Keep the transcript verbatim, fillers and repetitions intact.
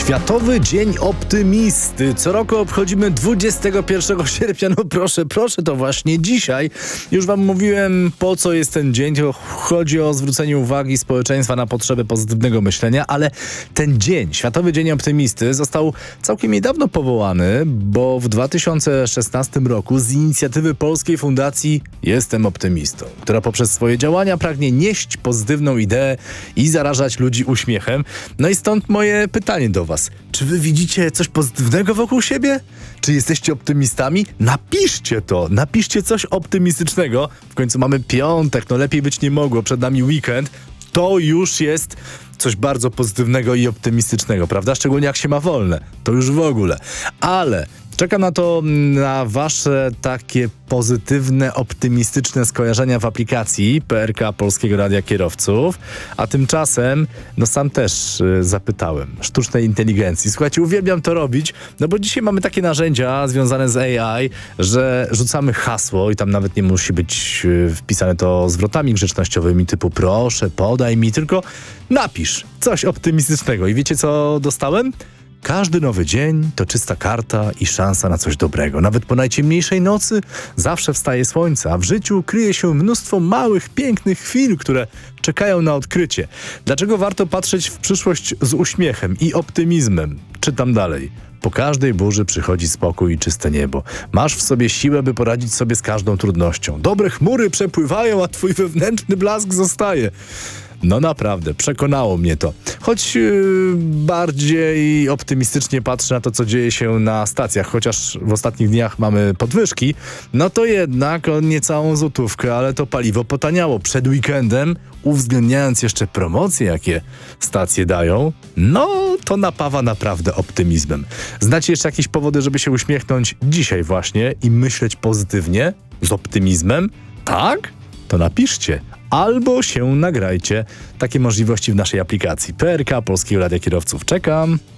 Światowy Dzień Optymisty. Co roku obchodzimy dwudziestego pierwszego sierpnia. No proszę, proszę, to właśnie dzisiaj. Już wam mówiłem, po co jest ten dzień. To chodzi o zwrócenie uwagi społeczeństwa na potrzeby pozytywnego myślenia, ale ten dzień, Światowy Dzień Optymisty, został całkiem niedawno powołany, bo w dwa tysiące szesnastym roku z inicjatywy Polskiej Fundacji Jestem Optymistą, która poprzez swoje działania pragnie nieść pozytywną ideę i zarażać ludzi uśmiechem. No i stąd moje pytanie do was. Czy wy widzicie coś pozytywnego wokół siebie? Czy jesteście optymistami? Napiszcie to! Napiszcie coś optymistycznego. W końcu mamy piątek, no lepiej być nie mogło. Przed nami weekend. To już jest coś bardzo pozytywnego i optymistycznego, prawda? Szczególnie jak się ma wolne. To już w ogóle. Ale czekam na to, na wasze takie pozytywne, optymistyczne skojarzenia w aplikacji P R K Polskiego Radia Kierowców. A tymczasem, no sam też y, zapytałem sztucznej inteligencji. Słuchajcie, uwielbiam to robić, no bo dzisiaj mamy takie narzędzia związane z A I, że rzucamy hasło i tam nawet nie musi być y, wpisane to zwrotami grzecznościowymi typu proszę, podaj mi, tylko napisz coś optymistycznego. I wiecie, co dostałem? Każdy nowy dzień to czysta karta i szansa na coś dobrego. Nawet po najciemniejszej nocy zawsze wstaje słońce, a w życiu kryje się mnóstwo małych, pięknych chwil, które czekają na odkrycie. Dlaczego warto patrzeć w przyszłość z uśmiechem i optymizmem? Czytam dalej. Po każdej burzy przychodzi spokój i czyste niebo. Masz w sobie siłę, by poradzić sobie z każdą trudnością. Dobre chmury przepływają, a twój wewnętrzny blask zostaje. No naprawdę, przekonało mnie to. Choć yy, bardziej optymistycznie patrzę na to, co dzieje się na stacjach, chociaż w ostatnich dniach mamy podwyżki, no to jednak o niecałą złotówkę, ale to paliwo potaniało. Przed weekendem, uwzględniając jeszcze promocje, jakie stacje dają, no to napawa naprawdę optymizmem. Znacie jeszcze jakieś powody, żeby się uśmiechnąć dzisiaj właśnie i myśleć pozytywnie, z optymizmem? Tak? To napiszcie. Albo się nagrajcie. Takie możliwości w naszej aplikacji P R K Polskiego Radia Kierowców. Czekam.